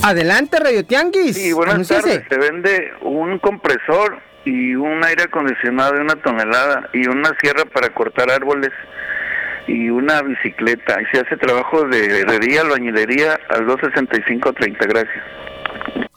Adelante, Radio Tianguis. Sí, buenas tardes. Se vende un compresor y un aire acondicionado de 1 tonelada y una sierra para cortar árboles y una bicicleta. Y se hace trabajo de herrería, albañilería al 265-30. Gracias.